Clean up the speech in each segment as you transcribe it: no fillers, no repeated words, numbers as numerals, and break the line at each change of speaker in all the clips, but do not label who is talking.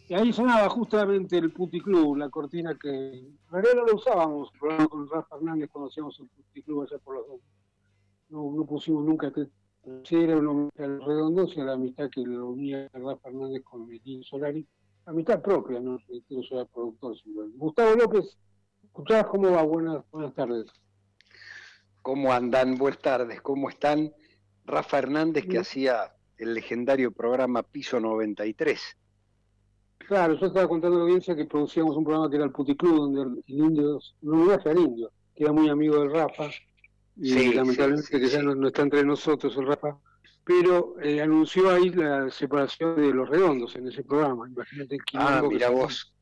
Y ahí sonaba justamente el Puticlub, la cortina que en realidad no la usábamos, el programa con Rafa Hernández cuando hacíamos el Puticlub allá por los dos. No pusimos nunca que si era una amistad al redondo, si era la amistad que lo unía a Rafa Hernández con Metín Solari, amistad propia, no yo soy el productor. Gustavo López, ¿escuchabas cómo va? Buenas tardes.
¿Cómo andan? Buenas tardes, ¿cómo están? Rafa Hernández, que hacía el legendario programa Piso 93.
Claro, yo estaba contando a la audiencia que producíamos un programa que era el Puticlub, donde el indio, no iba a ser indio, que era muy amigo del Rafa, y
Sí, sí,
lamentablemente
sí,
que ya
sí.
no está entre nosotros el Rafa, pero anunció ahí la separación de los redondos en ese programa. Imagínate el
Ah,
quilombo que
mira
se armó.
vos.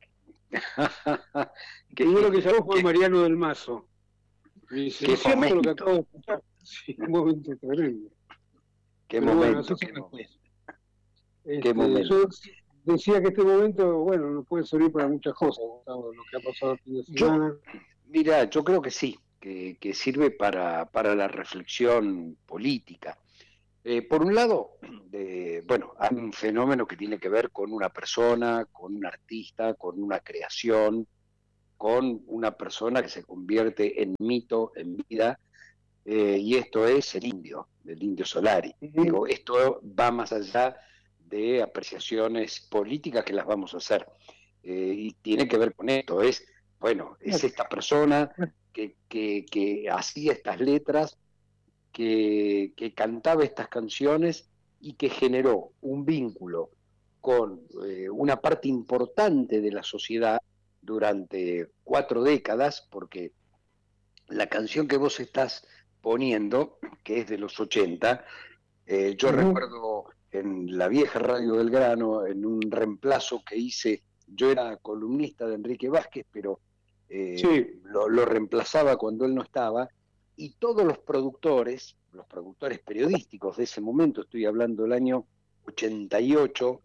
El primero
qué,
que llamó fue
qué,
Mariano del Mazo. Me dice,
qué
¿es cierto lo que
momento,
acabo de escuchar? Sí, un momento tremendo.
qué
Pero bueno, así
momento,
son
qué
las cosas.
momento, qué
Yo
momento.
decía que este momento, bueno, nos puede servir para muchas cosas, Gustavo, lo que ha pasado el fin de
Yo,
semana.
mira, yo creo que sí, que sirve para la reflexión política. Por un lado, bueno, hay un fenómeno que tiene que ver con una persona, con un artista, con una creación, con una persona que se convierte en mito, en vida, y esto es el indio Solari. Digo, esto va más allá de apreciaciones políticas que las vamos a hacer, y tiene que ver con esto, bueno, es esta persona que hacía estas letras, que cantaba estas canciones y que generó un vínculo con una parte importante de la sociedad durante 4 décadas, porque la canción que vos estás poniendo, que es de los 80, yo recuerdo en la vieja Radio Belgrano, en un reemplazo que hice, yo era columnista de Enrique Vázquez, pero
Sí,
lo reemplazaba cuando él no estaba, y todos los productores periodísticos de ese momento, estoy hablando del año 88,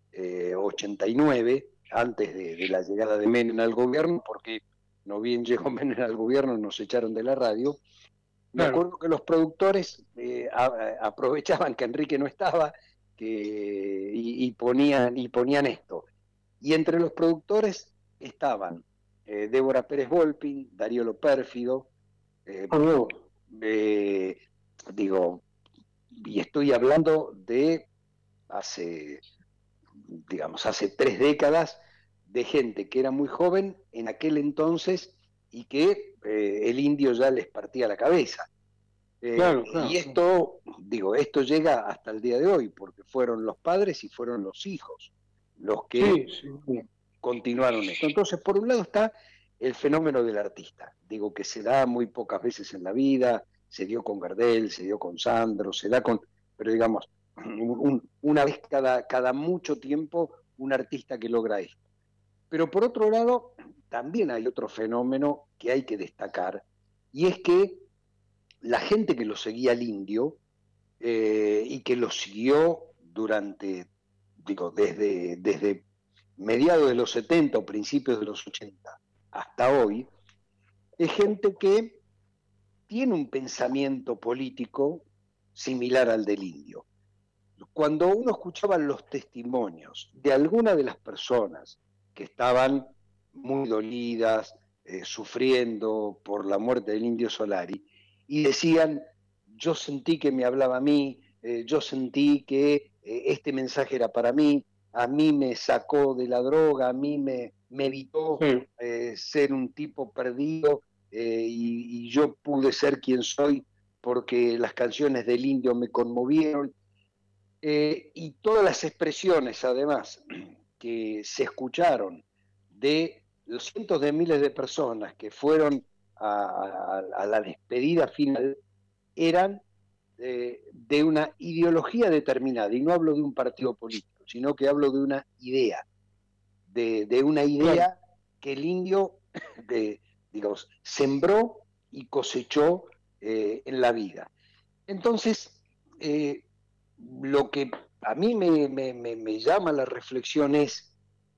89, antes de la llegada de Menem al gobierno, porque no bien llegó Menem al gobierno, nos echaron de la radio. Me
claro.
acuerdo que los productores aprovechaban que Enrique no estaba, y ponían esto. Y entre los productores estaban Débora Pérez Volpin, Darío Lo Pérfido, eh,
Amigos.
eh, digo, y estoy hablando de hace, hace 3 décadas, de gente que era muy joven en aquel entonces y que el indio ya les partía la cabeza.
Claro,
Y
claro.
esto llega hasta el día de hoy, porque fueron los padres y fueron los hijos los que
Sí, sí.
continuaron esto. Entonces, por un lado está el fenómeno del artista, digo que se da muy pocas veces en la vida, se dio con Gardel, se dio con Sandro, se da con, pero digamos, una vez cada mucho tiempo un artista que logra esto. Pero por otro lado, también hay otro fenómeno que hay que destacar, y es que la gente que lo seguía al indio, y que lo siguió durante, desde mediados de los 70 o principios de los 80 hasta hoy, es gente que tiene un pensamiento político similar al del indio. Cuando uno escuchaba los testimonios de alguna de las personas que estaban muy dolidas, sufriendo por la muerte del indio Solari, y decían, yo sentí que me hablaba a mí, yo sentí que este mensaje era para mí, a mí me sacó de la droga, a mí me evitó
Sí.
ser un tipo perdido, y yo pude ser quien soy porque las canciones del indio me conmovieron, y todas las expresiones, además, que se escucharon de los cientos de miles de personas que fueron a la despedida final, eran de una ideología determinada, y no hablo de un partido político, sino que hablo de una idea, de una
Claro.
idea que el indio, digamos, sembró y cosechó en la vida. Entonces, lo que a mí me llama la reflexión es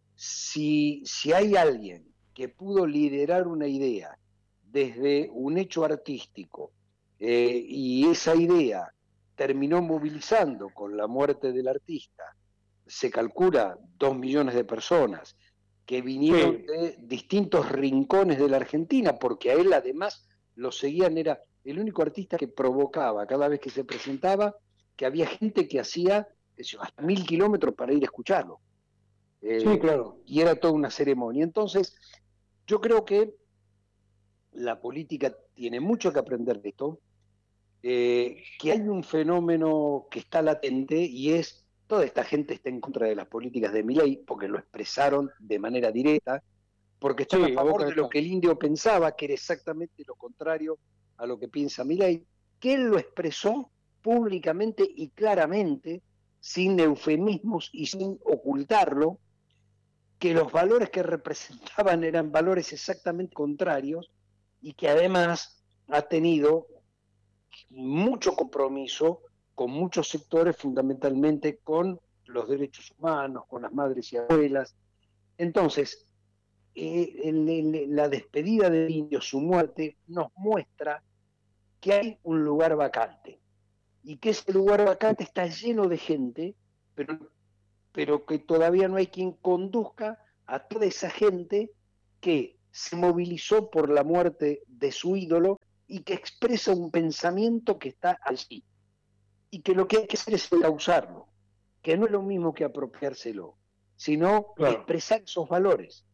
si hay alguien que pudo liderar una idea desde un hecho artístico, y esa idea terminó movilizando con la muerte del artista se calcula 2 millones de personas que vinieron de distintos rincones de la Argentina, porque a él además lo seguían, era el único artista que provocaba cada vez que se presentaba que había gente que hacía hasta 1000 kilómetros para ir a escucharlo.
Sí, claro.
Y era toda una ceremonia. Entonces, yo creo que la política tiene mucho que aprender de esto, que hay un fenómeno que está latente y es toda esta gente está en contra de las políticas de Milei porque lo expresaron de manera directa, porque están a favor de lo que el indio pensaba, que era exactamente lo contrario a lo que piensa Milei, que él lo expresó públicamente y claramente, sin eufemismos y sin ocultarlo, que los valores que representaban eran valores exactamente contrarios y que además ha tenido mucho compromiso con muchos sectores, fundamentalmente con los derechos humanos, con las madres y abuelas. Entonces, la despedida del indio, su muerte, nos muestra que hay un lugar vacante y que ese lugar vacante está lleno de gente, pero que todavía no hay quien conduzca a toda esa gente que se movilizó por la muerte de su ídolo y que expresa un pensamiento que está allí y que lo que hay que hacer es causarlo, que no es lo mismo que apropiárselo, sino expresar esos valores.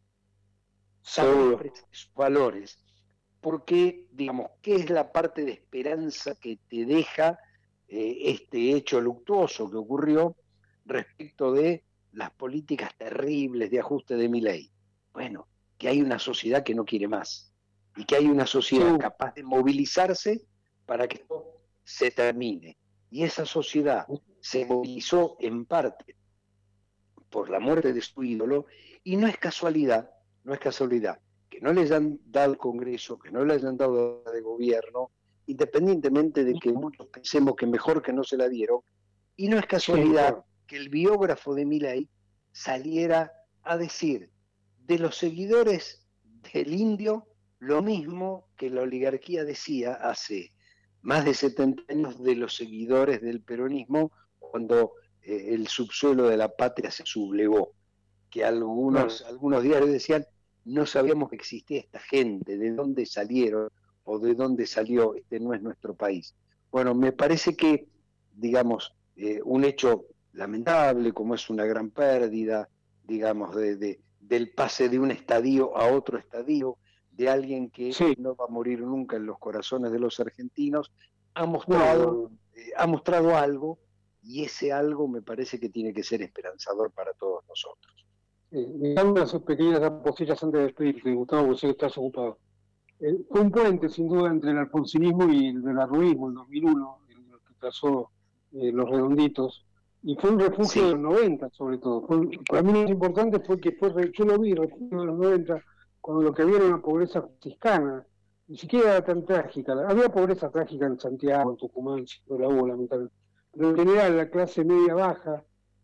Esos valores, porque, digamos, ¿qué es la parte de esperanza que te deja este hecho luctuoso que ocurrió respecto de las políticas terribles de ajuste de Milei? Bueno, que hay una sociedad que no quiere más y que hay una sociedad capaz de movilizarse para que esto se termine. Y esa sociedad se movilizó en parte por la muerte de su ídolo y no es casualidad que no les hayan dado el Congreso, que no le hayan dado de gobierno, independientemente de que muchos pensemos que mejor que no se la dieron, y no es casualidad que el biógrafo de Milei saliera a decir de los seguidores del indio lo mismo que la oligarquía decía hace más de 70 años de los seguidores del peronismo cuando el subsuelo de la patria se sublevó, que algunos diarios decían no sabíamos que existía esta gente, de dónde salieron o de dónde salió, este no es nuestro país. Bueno, me parece que, digamos, un hecho lamentable, como es una gran pérdida, digamos, del pase de un estadio a otro estadio, de alguien que no va a morir nunca en los corazones de los argentinos, ha mostrado algo, y ese algo me parece que tiene que ser esperanzador para todos nosotros.
Dame unas pequeñas apostillas antes de despedirte, Gustavo, porque sé que estás ocupado. Fue un puente, sin duda, entre el alfonsinismo y el arruismo, el 2001, el que trazó Los Redonditos, y fue un refugio de los 90, sobre todo. Para mí lo más importante fue que yo lo vi, refugio de los 90, cuando lo que había era una pobreza franciscana, ni siquiera era tan trágica. Había pobreza trágica en Santiago, en Tucumán, siempre la hubo, lamentablemente. Pero en general, la clase media baja,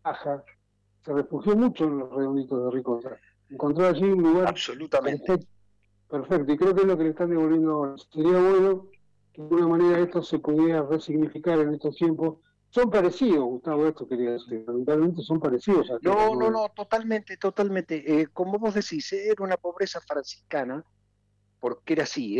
se refugió mucho en Los Redonditos de Ricota. Encontró allí un lugar perfecto, y creo que es lo que le están devolviendo ahora. Sería bueno que de alguna manera esto se pudiera resignificar en estos tiempos. Son parecidos, Gustavo, esto quería decir, lamentablemente son parecidos.
No, totalmente. Como vos decís, era una pobreza franciscana, porque era así,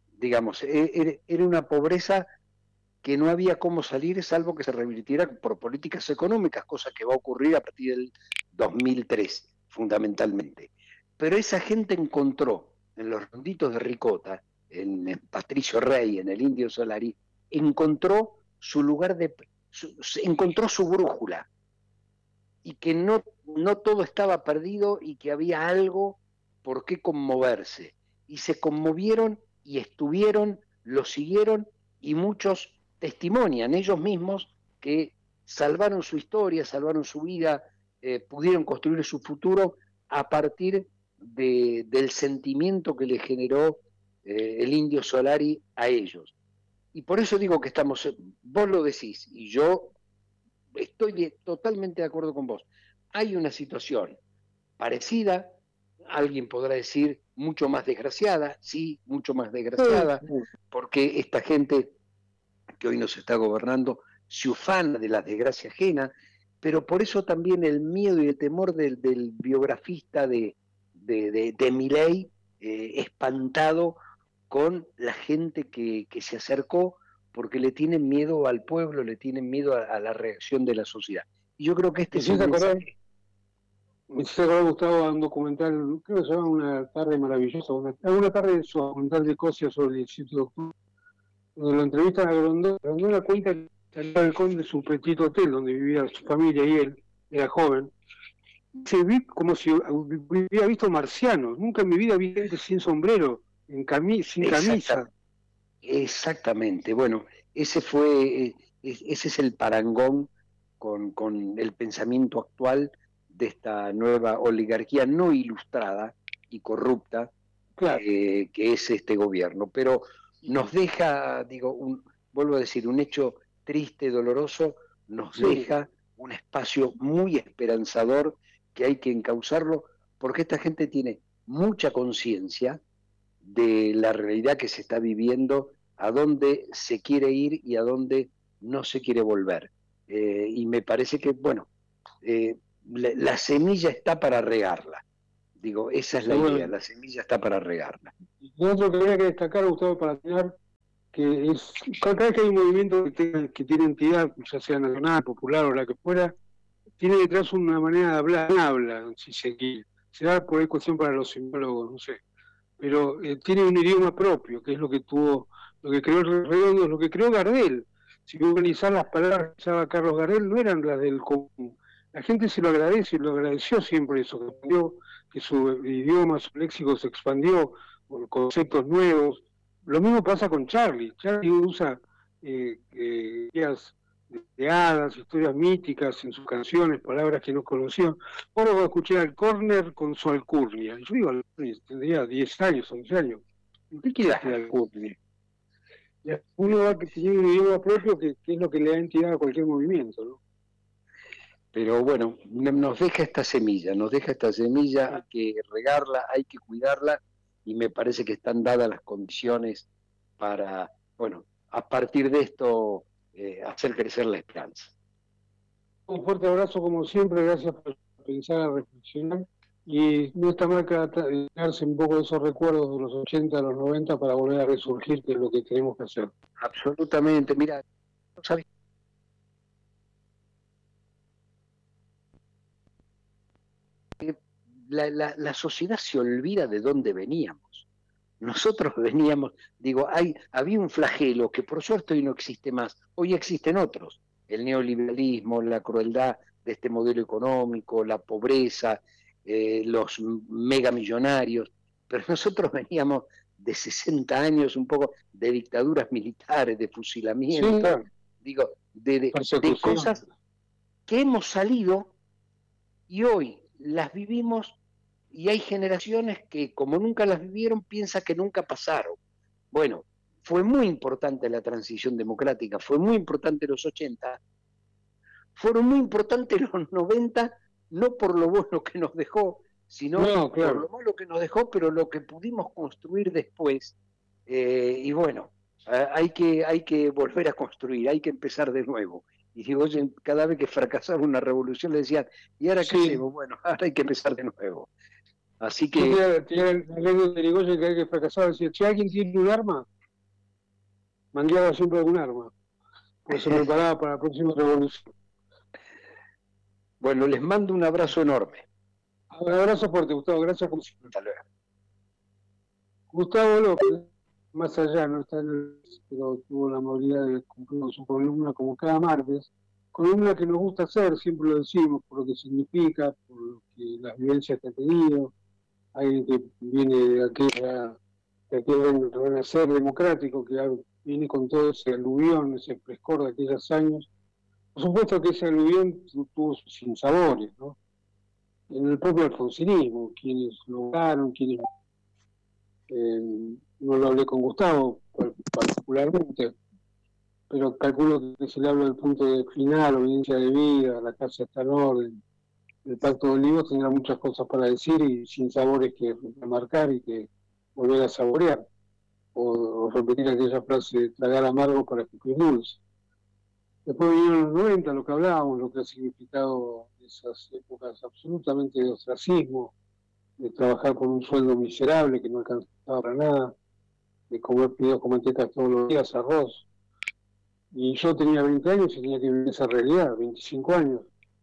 era una pobreza que no había cómo salir salvo que se revirtiera por políticas económicas, cosa que va a ocurrir a partir del 2003, fundamentalmente. Pero esa gente encontró en Los Redonditos de Ricota, en Patricio Rey, en el Indio Solari, encontró su lugar encontró su brújula, y que no todo estaba perdido y que había algo por qué conmoverse. Y se conmovieron y estuvieron, lo siguieron, y muchos testimonian ellos mismos que salvaron su historia, salvaron su vida, pudieron construir su futuro a partir del sentimiento que le generó el Indio Solari a ellos. Y por eso digo que vos lo decís, y yo estoy totalmente de acuerdo con vos. Hay una situación parecida, alguien podrá decir mucho más desgraciada, sí, mucho más desgraciada, porque esta gente que hoy nos está gobernando se ufana de la desgracia ajena, pero por eso también el miedo y el temor del biografista de Milei, espantado con la gente que se acercó, porque le tienen miedo al pueblo, le tienen miedo a la reacción de la sociedad. Y yo creo que este
Me
es el
hiciste acordar,
mensaje.
me hiciste acordar, Gustavo, a un documental, creo que se llama Una tarde maravillosa, una tarde de su documental de Cosia sobre el 17 de octubre, donde lo entrevistan a Grondona. Grondona cuenta que salió al balcón de su petito hotel donde vivía su familia y él, era joven. Se vi como si hubiera visto marcianos. Nunca en mi vida vi gente sin sombrero, sin camisa.
Exactamente. Bueno, ese es el parangón con el pensamiento actual de esta nueva oligarquía no ilustrada y corrupta
Claro,
que es este gobierno. Pero nos deja, vuelvo a decir, un hecho triste, doloroso, nos
sí,
deja un espacio muy esperanzador que hay que encauzarlo, porque esta gente tiene mucha conciencia de la realidad que se está viviendo, a dónde se quiere ir y a dónde no se quiere volver. Y me parece que, bueno, la semilla está para regarla. Digo, esa es la idea,
seguramente.
la semilla está para regarla.
Y otro que habría que destacar, Gustavo, para terminar, que es cada vez que hay un movimiento que tiene entidad, ya sea nacional, popular o la que fuera, tiene detrás una manera de hablar, habla, si se quiere. Será por ahí cuestión para los psicólogos, no sé. Pero tiene un idioma propio, que es lo que tuvo, lo que creó Redondo, lo que creó Gardel. Si vos analizás las palabras que usaba Carlos Gardel, no eran las del común. La gente se lo agradece y lo agradeció siempre eso, que aprendió, que su idioma, su léxico se expandió con conceptos nuevos. Lo mismo pasa con Charlie. Charlie usa ideas de hadas, historias míticas en sus canciones, palabras que no conoció. Ahora escuché al Corner con su alcurnia. Yo digo, tendría 10 años, 11 años. ¿Qué quiere decir
Claro.
alcurnia? Uno va que tiene un idioma propio que es lo que le da entidad a cualquier movimiento, ¿no?
Pero bueno, nos deja esta semilla, hay que regarla, hay que cuidarla, y me parece que están dadas las condiciones para, bueno, a partir de esto, hacer crecer la esperanza.
Un fuerte abrazo como siempre, gracias por pensar, a reflexionar. Y no está mal darse un poco de esos recuerdos de los 80, los 90 para volver a resurgir, que es lo que tenemos que hacer.
Absolutamente, mira, ¿sabes? La sociedad se olvida de dónde veníamos. Nosotros veníamos, había un flagelo que por suerte hoy no existe más, hoy existen otros, el neoliberalismo, la crueldad de este modelo económico, la pobreza, los megamillonarios, pero nosotros veníamos de 60 años un poco de dictaduras militares, de
Sí,
fusilamiento,
claro,
de
persecución.
cosas que hemos salido y hoy las vivimos, y hay generaciones que como nunca las vivieron piensan que nunca pasaron. Bueno, fue muy importante la transición democrática, fue muy importante los 80, fueron muy importantes los 90, no por lo bueno que nos dejó, sino
No,
por lo
claro.
malo que nos dejó, pero lo que pudimos construir después. Y bueno, hay que volver a construir, hay que empezar de nuevo. Y digo, oye, cada vez que fracasaba una revolución le decían, ¿y ahora qué
Sí,
hacemos? Bueno, ahora hay que empezar de nuevo. Así
yo
que,
tenía el anécdota de Irigoyen que hay que fracasar, decía, si alguien tiene un arma, mangueaba siempre algún arma, pues se preparaba para la próxima revolución.
bueno, les mando un abrazo enorme.
Un abrazo fuerte, Gustavo, gracias como siempre.
Hasta luego.
Gustavo López, más allá, no está en el, pero tuvo la amabilidad de cumplir con su columna como cada martes, columna que nos gusta hacer, siempre lo decimos, por lo que significa, por lo que las vivencias que ha tenido, alguien que viene de aquel renacer democrático, que viene con todo ese aluvión, ese frescor de aquellos años. Por supuesto que ese aluvión tuvo sus sinsabores, ¿no? En el propio alfonsinismo, quienes lo lograron, quienes no lo hablé con Gustavo particularmente, pero calculo que se le habla del punto de final, obediencia de vida, la casa está en orden, el Pacto de Olivos tendrá muchas cosas para decir y sin sabores que remarcar y que volver a saborear, o repetir aquella frase, tragar amargo para que dulce. Después vinieron los 90, lo que hablábamos, lo que ha significado esas épocas absolutamente de ostracismo, de trabajar con un sueldo miserable que no alcanzaba para nada, de comer fideos con manteca todos los días, arroz. Y yo tenía 20 años y tenía que vivir esa realidad, 25 años,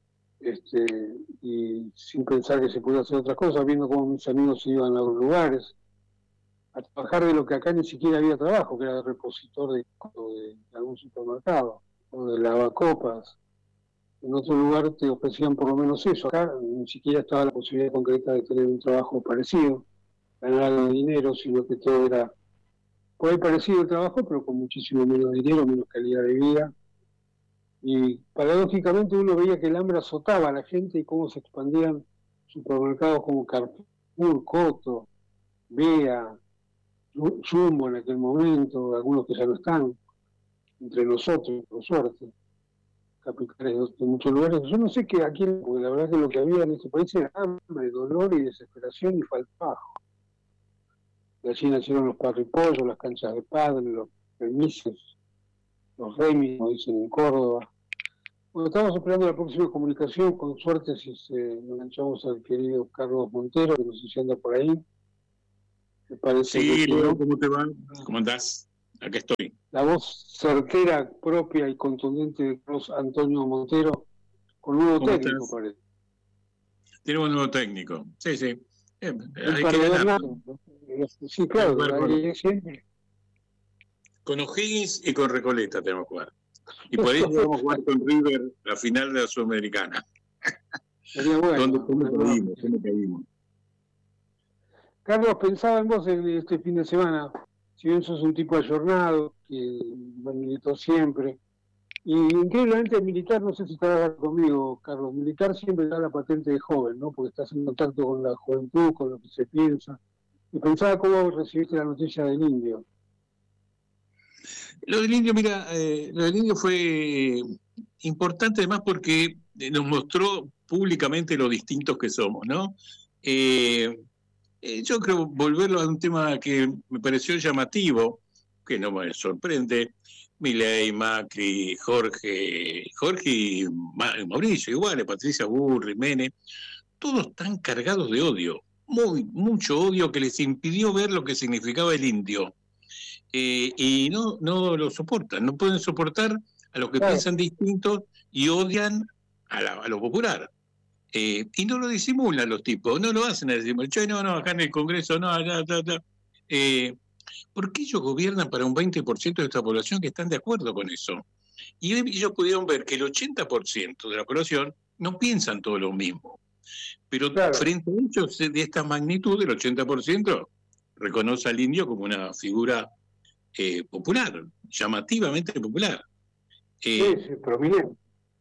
y sin pensar que se podía hacer otra cosa, viendo cómo mis amigos se iban a los lugares, a trabajar de lo que acá ni siquiera había trabajo, que era de repositor de algún supermercado, o de lavacopas. En otro lugar te ofrecían por lo menos eso, acá ni siquiera estaba la posibilidad concreta de tener un trabajo parecido, ganar algo de dinero, sino que todo era por ahí parecido el trabajo, pero con muchísimo menos dinero, menos calidad de vida. Y paradójicamente uno veía que el hambre azotaba a la gente y cómo se expandían supermercados como Carrefour, Coto, Bea, Jumbo en aquel momento, algunos que ya no están entre nosotros, por suerte, capitales de muchos lugares. Yo no sé qué aquí, porque la verdad que lo que había en este país era hambre, dolor y desesperación y falta de trabajo. Y allí nacieron los parripollos, las canchas de padre, los permisos, los remis, como dicen en Córdoba. Bueno, estamos esperando la próxima comunicación, con suerte si enganchamos al querido Carlos Montero, que no sé si anda por ahí. Me parece
Sí,
que
Leo, ¿cómo te va? ¿Cómo andás? Acá estoy.
la voz certera, propia y contundente de Carlos Antonio Montero, con un nuevo
¿Cómo
técnico,
estás?
parece.
Tenemos un nuevo técnico. Sí, sí.
Un
Hay que ganar.
perdedor, sí, claro, ahí siempre.
Con O'Higgins y con Recoleta tenemos que jugar. Y por ahí vamos a jugar con River la final de la Sudamericana.
Sería bueno.
¿Dónde caímos?
Carlos, pensaba en vos este fin de semana, si bien sos un tipo ayornado, que militó siempre, y increíblemente el militar, no sé si estarás de acuerdo conmigo, Carlos, militar siempre da la patente de joven, ¿no? Porque estás en contacto con la juventud, con lo que se piensa. Y pensaba cómo recibiste la noticia del indio.
Lo del indio, mira, lo del indio fue importante además porque nos mostró públicamente lo distintos que somos, ¿no? Yo creo volverlo a un tema que me pareció llamativo, que no me sorprende, Milei, Macri, Jorge y Mauricio, igual, Patricia Burri, Mene, todos tan cargados de odio, mucho odio que les impidió ver lo que significaba el indio. Y no lo soportan, no pueden soportar a los que
Claro.
piensan distintos y odian a lo popular. Y no lo disimulan los tipos, no lo hacen a disimular. Che, no, acá en el Congreso, no, allá. Porque ellos gobiernan para un 20% de esta población que están de acuerdo con eso. Y ellos pudieron ver que el 80% de la población no piensan todo lo mismo. Pero claro, frente a hechos de esta magnitud, el 80% reconoce al indio como una figura popular, llamativamente popular.
Sí, prominente.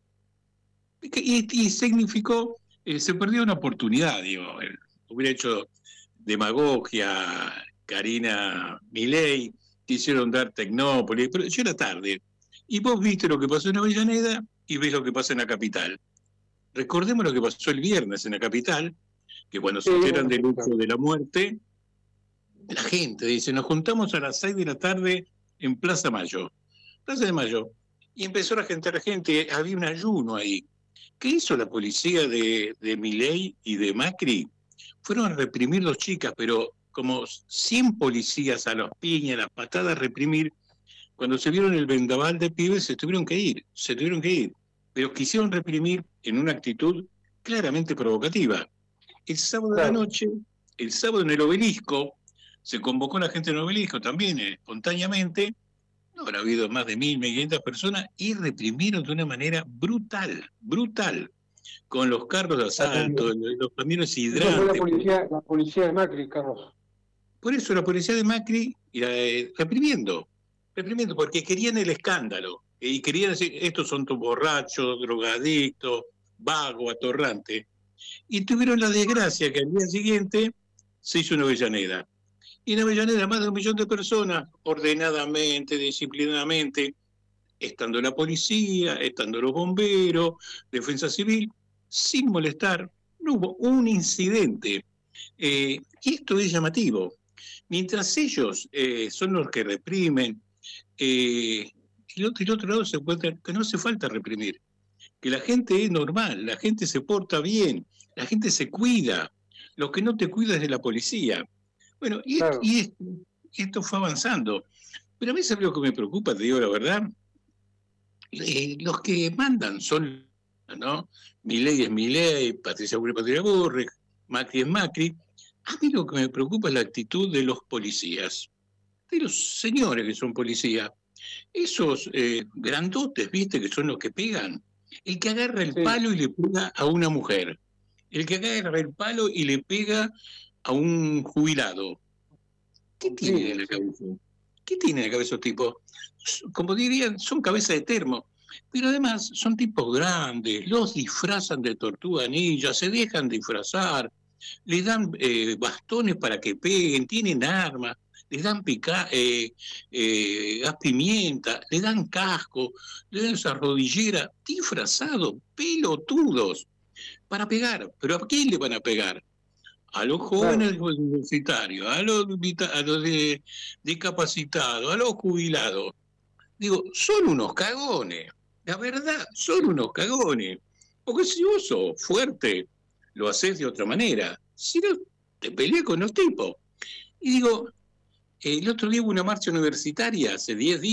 Y significó, se perdió una oportunidad, digo, hubiera hecho demagogia, Karina Milei, quisieron dar Tecnópolis, pero ya era tarde. Y vos viste lo que pasó en Avellaneda y ves lo que pasa en la capital. Recordemos lo que pasó el viernes en la capital, que cuando se enteran del hecho de la muerte, la gente dice, nos juntamos a las 6 de la tarde en Plaza Mayo. Plaza de Mayo. Y empezó la gente, había un ayuno ahí. ¿Qué hizo la policía de Milei y de Macri? Fueron a reprimir dos chicas, pero como 100 policías a las piñas, a las patadas, reprimir. Cuando se vieron el vendaval de pibes, se tuvieron que ir. Pero quisieron reprimir en una actitud claramente provocativa. El sábado de la noche, el sábado en el Obelisco, se convocó a la gente en el Obelisco también espontáneamente, no habrá habido más de 1.500 personas y reprimieron de una manera brutal, con los carros de asalto, los camiones hidrantes.
Fue la policía de Macri, Carlos.
Por eso la policía de Macri reprimiendo, porque querían el escándalo y querían decir, estos son borrachos, drogadictos, vagos, atorrantes. Y tuvieron la desgracia que al día siguiente se hizo una Avellaneda. Y en Avellaneda más de 1 millón de personas, ordenadamente, disciplinadamente, estando la policía, estando los bomberos, defensa civil, sin molestar, no hubo un incidente. Y esto es llamativo. Mientras ellos son los que reprimen, y del otro lado se encuentra que no hace falta reprimir, que la gente es normal, la gente se porta bien, la gente se cuida, lo que no te cuida es de la policía. Bueno,
Claro.
esto fue avanzando. Pero a mí, ¿sabes lo que me preocupa? Te digo la verdad. Los que mandan son, ¿no? Milei es Milei, Patricia Bullrich es Patricia Bullrich, Macri es Macri. A mí lo que me preocupa es la actitud de los policías, de los señores que son policías. Esos grandotes, ¿viste? Que son los que pegan. El que agarra el
Sí.
palo y le pega a una mujer. El que agarra el palo y le pega a un jubilado. ¿Qué tienen en la cabeza? ¿Qué tienen en la cabeza esos tipos? Como dirían, son cabeza de termo. Pero además son tipos grandes, los disfrazan de tortuga ninja, se dejan disfrazar, les dan bastones para que peguen, tienen armas, les dan gas pimienta, les dan casco, les dan esa rodillera, disfrazados, pelotudos, para pegar. ¿Pero a quién le van a pegar? A los jóvenes universitarios, a los discapacitados, a los jubilados. Digo, son unos cagones. La verdad, son unos cagones. Porque si vos sos fuerte, lo haces de otra manera. Si no, te peleas con los tipos. Y digo, el otro día hubo una marcha universitaria, hace 10 días.